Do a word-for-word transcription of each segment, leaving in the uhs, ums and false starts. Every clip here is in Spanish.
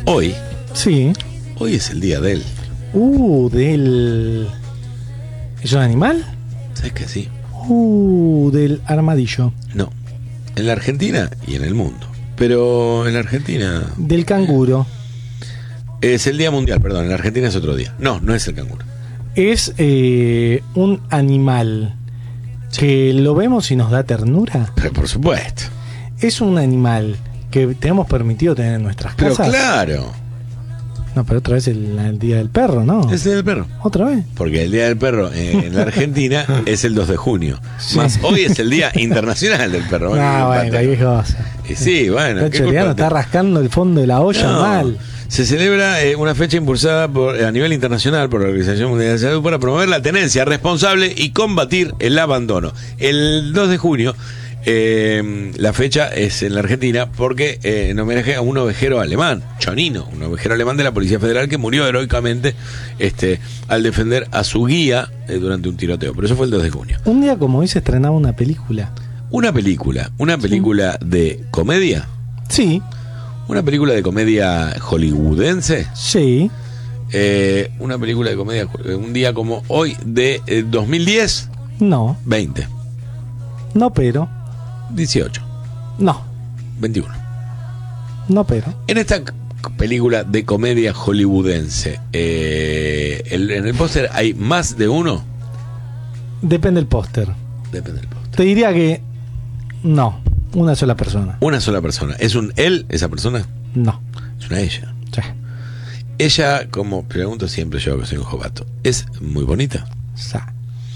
Hoy, Sí. hoy es el día del... Uh, del... ¿Es un animal? ¿Sabes que sí? Uh, del armadillo. No. En la Argentina y en el mundo. Pero en la Argentina... Del canguro. Es el día mundial, perdón. En la Argentina es otro día. No, no es el canguro. Es eh, un animal que lo vemos y nos da ternura. Pero por supuesto. Es un animal que tenemos permitido tener en nuestras Pero casas. claro. No, pero otra vez el, el día del perro, ¿no? Es el día del perro. ¿Otra vez? Porque el día del perro eh, en la Argentina es el dos de junio. Sí. Más hoy es el día internacional del perro. No, bueno, cualquier cosa. Y sí, bueno. El ¿qué Choriano culpa? está rascando el fondo de la olla No. mal. Se celebra eh, una fecha impulsada por, a nivel internacional por la Organización Mundial de la Salud para promover la tenencia responsable y combatir el abandono. El dos de junio, eh, la fecha es en la Argentina porque eh, en homenaje a un ovejero alemán, Chonino, un ovejero alemán de la Policía Federal que murió heroicamente este, al defender a su guía eh, durante un tiroteo. Pero eso fue el dos de junio. Un día como hoy se estrenaba una película. Una película, una película de comedia, Sí, una película de comedia hollywoodense. sí. Eh, una película de comedia, eh, un día como hoy de eh, dos mil diez, No, veinte, no pero. dieciocho, No, veintiuno. no pero. En esta c- película de comedia hollywoodense, eh, el- en el póster hay más de uno. Depende del póster. Depende del póster. Te diría que no, una sola persona. Una sola persona. ¿Es un él, esa persona? No. Es una ella. Sí. Ella, como pregunto siempre yo que soy un jovato, es muy bonita. Sa,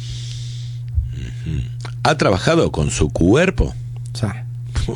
Ha trabajado con su cuerpo. sa.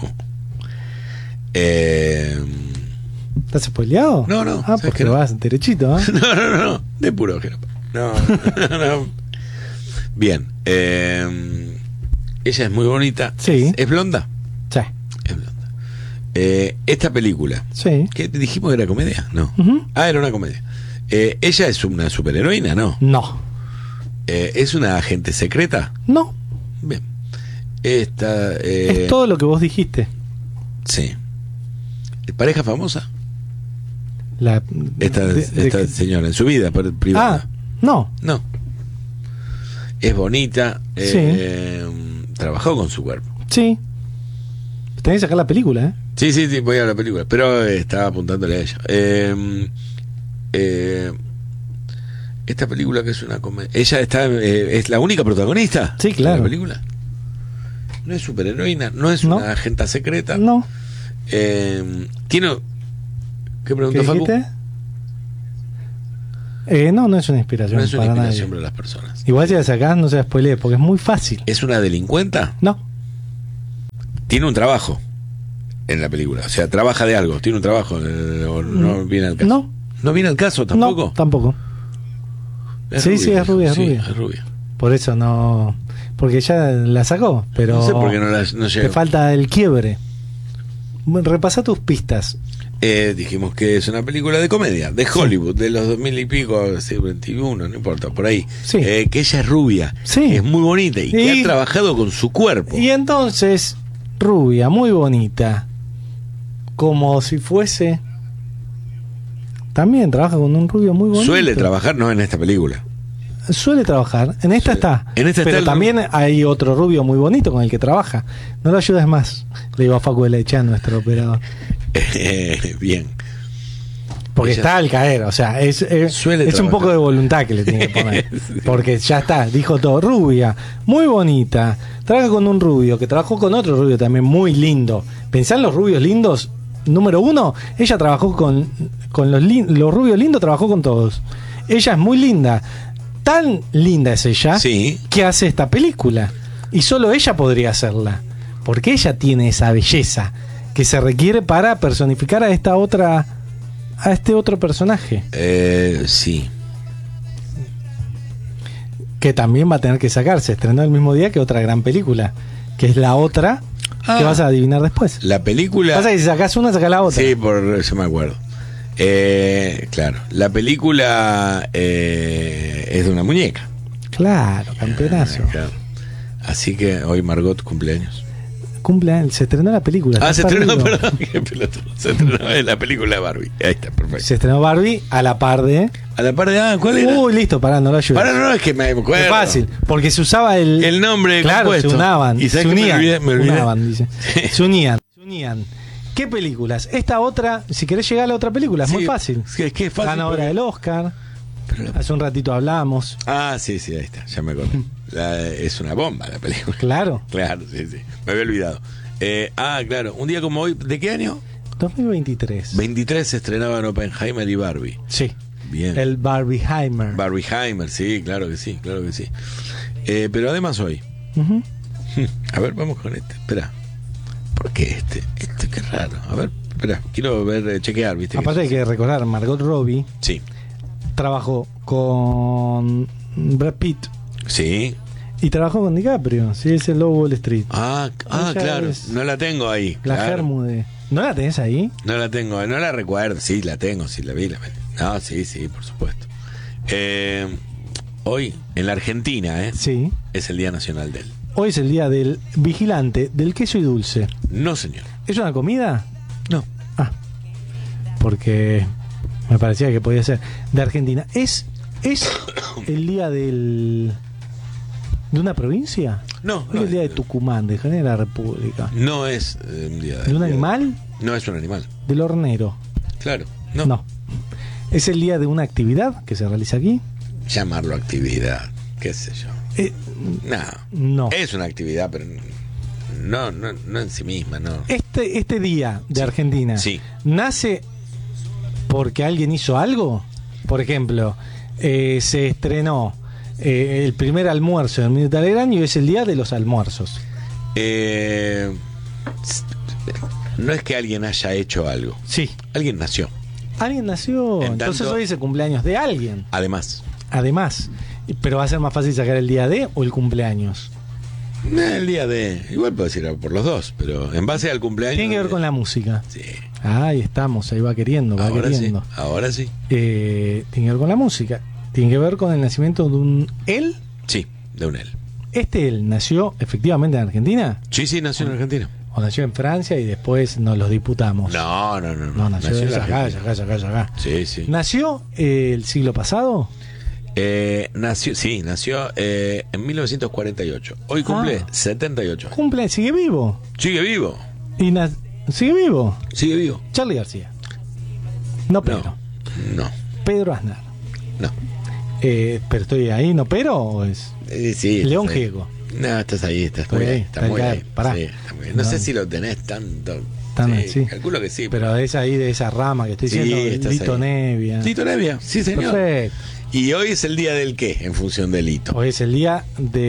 Eh, ¿Estás spoileado? No, no, Ah, sabes porque que no. vas derechito, ¿eh? No, no, no, no, de puro jirafa. No, no, no. Bien. eh, ella es muy bonita. Sí. ¿Es blonda? Sí. Es blonda. Eh, esta película, Sí. ¿qué dijimos que era comedia? No. Ujú. Ah, era una comedia. Eh, ella es una superheroína, ¿no? No. Eh, ¿Es una agente secreta? No. Bien. Esta. Eh, Es todo lo que vos dijiste. Sí. ¿Pareja famosa? La, Esta, de- de- esta señora, en su vida per- privada. Ah, no. No. Es bonita. eh, Trabajó con su cuerpo. Sí. Tenés que sacar la película, ¿eh? Sí, sí, sí, voy a la película. Pero eh, estaba apuntándole a ella. Eh, eh, esta película que es una comedia. ¿Ella está, eh, es la única protagonista? Sí, claro. De la película. No es superheroína, no es No. una agente secreta. No. Eh, ¿Tiene. ¿Qué ¿Qué preguntó Facu? dijiste? Eh, no, no es una inspiración No es una para inspiración nadie. para las personas. Igual si la sacás no se spoilee porque es muy fácil. ¿Es una delincuenta? No. Tiene un trabajo en la película. O sea, trabaja de algo. Tiene un trabajo. eh, o no viene al caso. No. ¿No viene al caso tampoco? No, tampoco. Es Sí, sí, es rubia, es sí, rubia. es rubia. Por eso no. Porque ya la sacó, pero. No sé por qué no, la, no Te llega. falta el quiebre. Bueno, repasa tus pistas. Eh, dijimos que es una película de comedia, de Hollywood, de los dos mil y pico, sí, veintiuno, no importa, por ahí. Sí. Eh, que ella es rubia, Sí. es muy bonita y, que Y- ha trabajado con su cuerpo. Y entonces, rubia, muy bonita. Como si fuese. También trabaja con un rubio muy bonito. Suele trabajar, no en esta película. Suele trabajar. En esta Suele. está. En esta Pero está el también hay otro rubio muy bonito con el que trabaja. No lo ayudes más. Le digo a Facu de Lecha, nuestro operador. Eh, bien. Porque Ella- está al caer. O sea, es, es, Suele es un trabajar. poco de voluntad que le tiene que poner. Sí. Porque ya está. Dijo todo. Rubia. Muy bonita. Trabaja con un rubio que trabajó con otro rubio también muy lindo. Pensá en los rubios lindos. Número uno, ella trabajó con, con los, lin- los rubios lindos, trabajó con todos. Ella es muy linda. Tan linda es ella Sí. que hace esta película. Y solo ella podría hacerla. Porque ella tiene esa belleza que se requiere para personificar a esta otra. A este otro personaje. Eh, sí. Que también va a tener que sacarse. Estrenó el mismo día que otra gran película. Que es la otra Ah. que vas a adivinar después. La película. Pasa que si sacás una, sacás la otra. Sí, por eso me acuerdo. Eh, claro, la película eh, es de una muñeca. Claro, campeonazo. Ah, claro. Así que hoy Margot cumpleaños. Cumple, se estrenó la película. Ah, se estrenó, perdido. perdón, qué pelotudo. Se estrenó en la película de Barbie. Ahí está, perfecto. Se estrenó Barbie a la par de. A la par de, ah, ¿cuál era? Uy, listo, pará, no lo ayudo. Para, no, no, es que me acuerdo. Es fácil, porque se usaba el. El nombre claro, compuesto. se unaban. ¿Y Se sabes que me unían. olvidé? Me olvidé. Unaban, dice. Se unían. Se unían. ¿Qué películas? Esta otra, si querés llegar a la otra película, es Sí, muy fácil. Es que es, que es fácil. Ganadora porque- del Oscar. Pero la- Hace un ratito hablamos. Ah, sí, sí, ahí está, ya me acordé. La- es una bomba la película. Claro. Claro, sí, sí. Me había olvidado. Eh, ah, claro, un día como hoy, ¿de qué año? dos mil veintitrés. veintitrés se estrenaban Oppenheimer y Barbie. Sí. Bien. El Barbieheimer. Barbieheimer, sí, claro que sí, claro que sí. Eh, pero además hoy. Ujú. A ver, vamos con este. Espera. ¿Por qué este? Este, qué raro. A ver, espera, quiero ver, eh, chequear, ¿viste? Aparte hay que recordar, Margot Robbie Sí, trabajó con Brad Pitt sí. y trabajó con DiCaprio. Sí, es el Lobo de Wall Street. Ah, ah Ella claro. es No la tengo ahí. La claro. Germude. ¿No la tenés ahí? No la tengo, no la recuerdo. Sí, la tengo, sí, la vi. La vi. No, sí, sí, por supuesto. Eh, hoy, en la Argentina, ¿eh? Sí. Es el Día Nacional del. Hoy es el día del vigilante del queso y dulce. No, señor. ¿Es una comida? No. Ah. Porque me parecía que podía ser de Argentina. ¿Es, es el día del de una provincia? No, Hoy no es el día de es, Tucumán, de de la República. no es eh, un día ¿De un día animal? No es un animal. Del hornero. Claro. No. No. ¿Es el día de una actividad que se realiza aquí? Llamarlo actividad. Qué sé yo. Eh, No. no. Es una actividad, pero no, no, no en sí misma, no. Este, este día de Sí. Argentina Sí. nace porque alguien hizo algo. Por ejemplo, eh, se estrenó eh, el primer almuerzo del Minuto del Año y es el día de los almuerzos. Eh, no es que alguien haya hecho algo. Sí. Alguien nació. Alguien nació, En entonces tanto- hoy es el cumpleaños de alguien. Además. Además, pero va a ser más fácil sacar el día de o el cumpleaños. Eh, El día de. Igual puedo decir por los dos, pero en base al cumpleaños. Tiene que ver de- con la música. Sí. Ah, ahí estamos, ahí va queriendo, va Ahora sí. queriendo. Ahora sí. Eh, tiene que ver con la música. Tiene que ver con el nacimiento de un él. Sí, de un él. ¿Este él nació efectivamente en Argentina? Sí, sí, nació en Argentina. ¿O nació en Francia y después nos los disputamos? No, no, no. No, No, nació, en acá, Argentina. acá, acá, acá. Sí, sí. ¿Nació eh, el siglo pasado? Eh, nació, sí, nació eh, en mil novecientos cuarenta y ocho. Hoy cumple Ah. setenta y ocho años. Cumple, sigue vivo. Sigue vivo. Y na- sigue vivo. Sigue vivo. Charlie García. No Pedro. No, no, Pedro Aznar. no. Eh, pero estoy ahí, ¿no pero o es Eh, sí, León estás ahí. Gieco? No, estás ahí, estás Estoy muy ahí, ahí. está Estás muy acá, ahí. pará. Sí, está muy bien. No, No. sé si lo tenés tanto. Tan sí, así. Calculo que sí. Pero es ahí de esa rama que estoy Sí, diciendo, estás Lito ahí. Nevia. Lito Nevia, sí, señor. Perfecto. Y hoy es el día del qué, en función del hito. Hoy es el día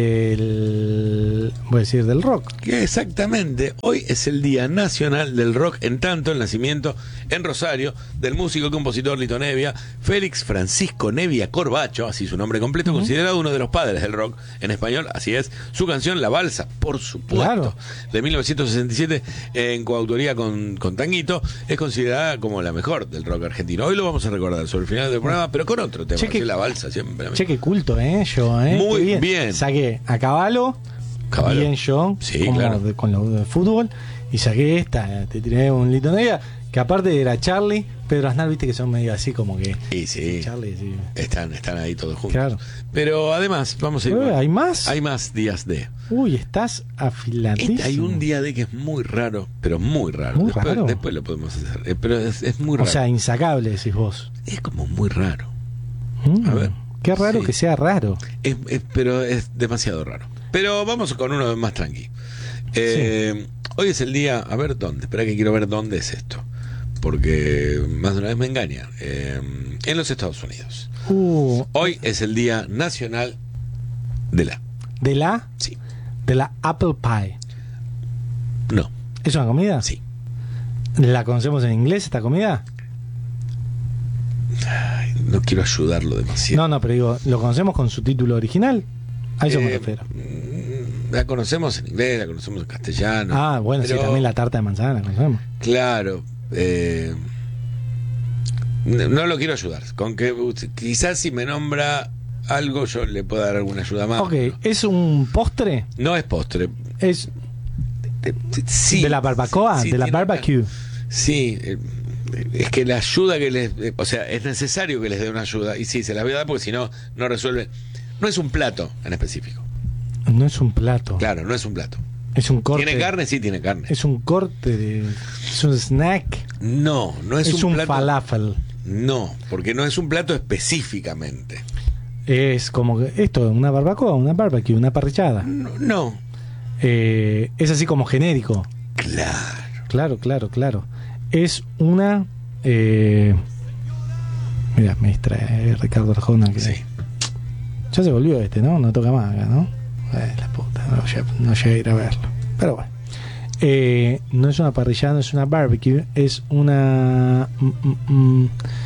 del, voy a decir, del rock. Que exactamente, hoy es el Día Nacional del Rock, en tanto el nacimiento en Rosario del músico y compositor Lito Nevia, Félix Francisco Nevia Corbacho, así su nombre completo, considerado uno de los padres del rock en español, así es, su canción La Balsa, por supuesto, Claro. de mil novecientos sesenta y siete, en coautoría con, con Tanguito, es considerada como la mejor del rock argentino. Hoy lo vamos a recordar sobre el final del programa, pero con otro tema, Che, que- así La Balsa siempre. a mí. Che, qué culto, ¿eh? Yo, ¿eh? Muy Qué bien. Saqué a caballo, Caballo. bien yo, Sí, como claro. de- con lo de fútbol, y saqué esta, te tiré un Lito Nevia, que aparte era Charlie, Pedro Aznar, viste que son medio así como que... Y sí, Charlie, sí. están, están ahí todos juntos. Claro. Pero además, vamos a ir. Ué, con- ¿hay más? Hay más días de. Uy, estás afiladísimo. Este, hay un día de que es muy raro, pero muy raro. Muy después, raro. después lo podemos hacer. Eh, pero es, es muy O raro. sea, insacable, decís vos. es como muy raro. Mm, A ver. Qué raro Sí. que sea raro. Es- es- pero es demasiado raro. Pero vamos con uno más tranqui. Eh, Hoy es el día. A ver dónde. Espera que quiero ver dónde es esto. Porque más de una vez me engaña. Eh, en los Estados Unidos. Uh, Hoy es el Día Nacional de la. de la Sí. de la apple pie. No. ¿Es una comida? Sí. ¿La conocemos en inglés esta comida? Ay, no quiero ayudarlo demasiado. No, no, pero digo, ¿lo conocemos con su título original? A eso me Eh, refiero. mm, La conocemos en inglés, la conocemos en castellano. Ah, bueno, pero- sí, también la tarta de manzana la conocemos. Claro. eh, no, no lo quiero ayudar. Con que uh, quizás si me nombra algo yo le pueda dar alguna ayuda más. Ok, ¿es un postre? No es postre. Es de, sí, de la barbacoa, sí, de la tiene barbecue. una- sí, eh, es que la ayuda que les... eh, o sea, es necesario que les dé una ayuda. Y sí, se las voy a dar porque si no, no resuelve. No es un plato en específico. No es un plato. Claro, no es un plato. Es un corte. ¿Tiene carne? Sí, tiene carne. Es un corte de. Es un snack. No, no es, Es, un, un plato. falafel. No, porque no es un plato específicamente. Es como que esto, una barbacoa, una barbecue, una parrillada. No, no. Eh, es así como genérico. Claro. Claro, claro, claro. Es una. Eh, mira, me distrae Ricardo Arjona. Que Sí. Ya se volvió este, ¿no? No toca más acá, ¿no? Eh, la puta, no, lle- no llegué a ir a verlo. Pero bueno. Eh, no es una parrillada, no es una barbecue, es una. mm, mm, mm,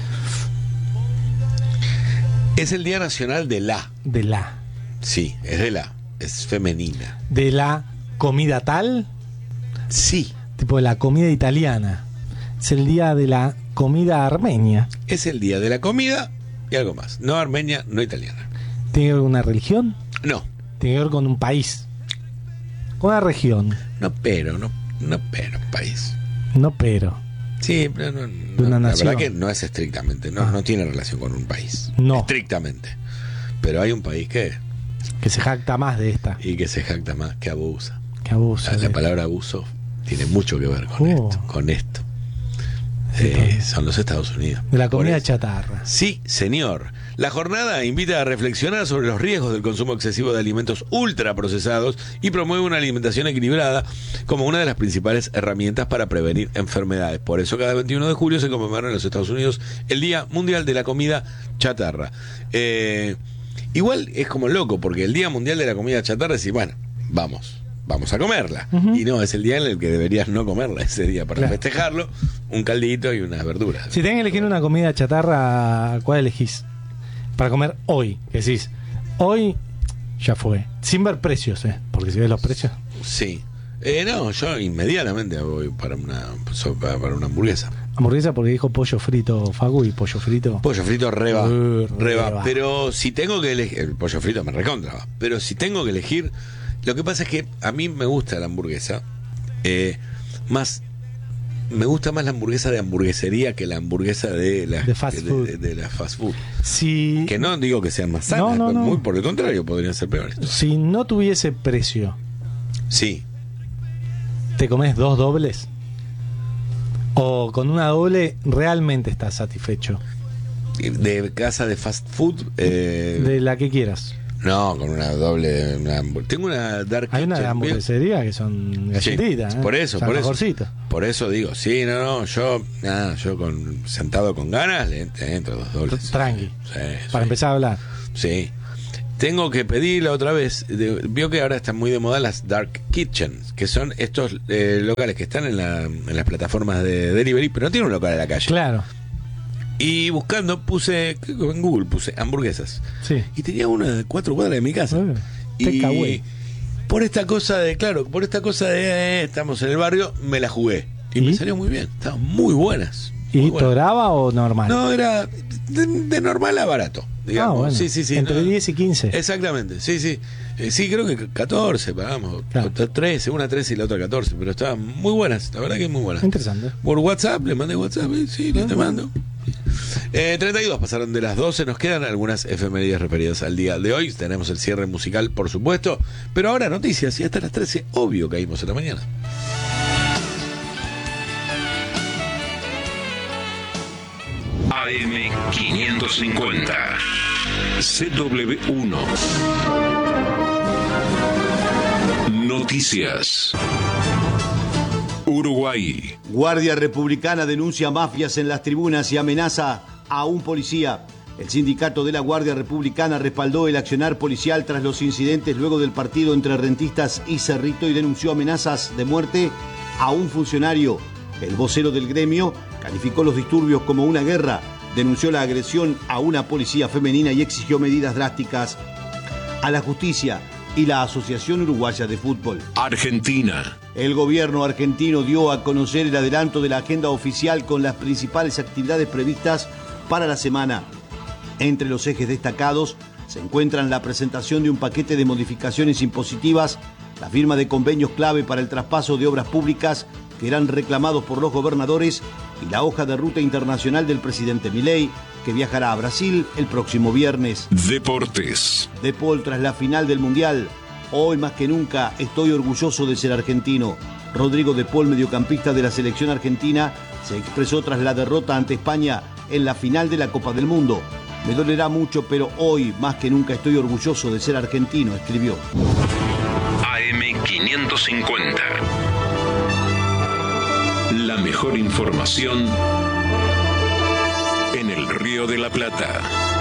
Es el Día Nacional de la. de la. Sí, es de la. Es femenina. De la comida tal, Sí. tipo de la comida italiana. Es el día de la comida armenia. Es el Día de la Comida y algo más. No armenia, no italiana. ¿Tiene que ver con una religión? No. Tiene que ver con un país. Con una región. No, pero, no, no, pero, país. No, pero. Sí, pero no, no, una la nación. verdad que no es estrictamente, no, Ah. no tiene relación con un país. No. Estrictamente. Pero hay un país que, Que se jacta más de esta. y que se jacta más, que abusa. Que abuso. La, la de- palabra abuso tiene mucho que ver con Oh. esto, con esto. Sí, Eh, pues. son los Estados Unidos. De la Por comida eso. chatarra. Sí, señor. La jornada invita a reflexionar sobre los riesgos del consumo excesivo de alimentos ultraprocesados y promueve una alimentación equilibrada como una de las principales herramientas para prevenir enfermedades. Por eso cada veintiuno de julio se conmemora en los Estados Unidos el Día Mundial de la Comida Chatarra. Eh, igual es como loco, porque el Día Mundial de la Comida Chatarra es, bueno, vamos. Vamos a comerla. Ujú. Y no, es el día en el que deberías no comerla ese día para Claro. festejarlo. Un caldito y unas verduras. Si tenés que elegir una comida chatarra, ¿cuál elegís? Para comer hoy. Que decís, hoy ya fue. Sin ver precios, ¿eh? Porque si ves los precios. Sí. Eh, no, yo inmediatamente voy para una, so- para para una hamburguesa. Hamburguesa porque dijo pollo frito Facu y pollo frito. Pollo frito reba, Uh, reba. reba. Pero si tengo que elegir, el pollo frito me recontra va. Pero si tengo que elegir, lo que pasa es que a mí me gusta la hamburguesa, eh, más, me gusta más la hamburguesa de hamburguesería que la hamburguesa de la, De fast food. de, de la fast food. Si, Que no digo que sean más sanas, No, no, no. muy por el contrario, podrían ser peores. si no tuviese precio, Sí. ¿te comes dos dobles? ¿O con una doble realmente estás satisfecho? De casa de fast food, eh, De la que quieras. no, con una doble. Una hambur- tengo una Dark Hay una de Kitchen, hamburguesería que son galletitas. Sí, ¿eh? por eso, Son por eso. alfajorcitos. Por eso digo, sí, no, no, yo, nada, yo con sentado con ganas le ent- entro dos dobles. Tranqui. Sí, Para sí, empezar a hablar. sí. Tengo que pedirla otra vez. de- vio que ahora están muy de moda las Dark Kitchens, que son estos eh, locales que están en, la, en las plataformas de delivery, pero no tienen un local en la calle. Claro. Y buscando puse, creo que en Google puse hamburguesas. Sí. Y tenía una de cuatro cuadras de mi casa. Eh, y takeaway. por esta cosa de, claro, por esta cosa de eh, estamos en el barrio, me la jugué. Y, ¿Y? me salió muy bien. Estaban muy buenas. ¿Y muy buenas. toraba o normal? No, era de, de normal a barato. Digamos. Ah, bueno. Sí, sí, sí. Entre no. diez y quince. Exactamente, sí, sí. Eh, sí, creo que catorce, pagamos. Claro. trece, una trece y la otra catorce. Pero estaban muy buenas, la verdad que muy buenas. Interesante. Por WhatsApp, le mandé WhatsApp, eh, sí, le te mando. Eh, treinta y dos pasaron de las doce, nos quedan algunas efemérides referidas al día de hoy. Tenemos el cierre musical, por supuesto. Pero ahora noticias, y hasta las trece, obvio, caímos en la mañana. A M quinientos cincuenta C W uno Noticias. Uruguay. Guardia Republicana denuncia mafias en las tribunas y amenaza a un policía. El sindicato de la Guardia Republicana respaldó el accionar policial tras los incidentes luego del partido entre Rentistas y Cerrito y denunció amenazas de muerte a un funcionario. El vocero del gremio calificó los disturbios como una guerra, denunció la agresión a una policía femenina y exigió medidas drásticas a la justicia y la Asociación Uruguaya de Fútbol. Argentina. El gobierno argentino dio a conocer el adelanto de la agenda oficial con las principales actividades previstas para la semana. Entre los ejes destacados se encuentran la presentación de un paquete de modificaciones impositivas la firma de convenios clave para el traspaso de obras públicas que eran reclamados por los gobernadores y la hoja de ruta internacional del presidente Milei, que viajará a Brasil el próximo viernes. Deportes. De Paul tras la final del Mundial. Hoy más que nunca estoy orgulloso de ser argentino. Rodrigo De Paul, mediocampista de la selección argentina, se expresó tras la derrota ante España en la final de la Copa del Mundo. Me dolerá mucho, pero hoy más que nunca estoy orgulloso de ser argentino, escribió. A M quinientos cincuenta. La mejor información en el Río de la Plata.